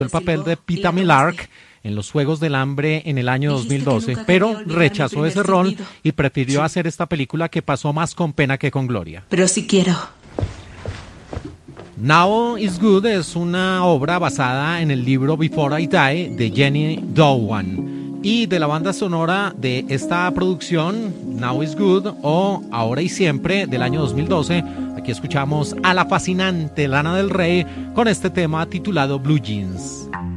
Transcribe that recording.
el papel de Peeta Mellark en los Juegos del Hambre en el año 2012, pero rechazó ese rol y prefirió hacer esta película que pasó más con pena que con gloria. Pero sí quiero. Now is Good es una obra basada en el libro Before I Die de Jenny Dowan y de la banda sonora de esta producción, Now is Good o Ahora y Siempre del año 2012. Aquí escuchamos a la fascinante Lana del Rey con este tema titulado Blue Jeans.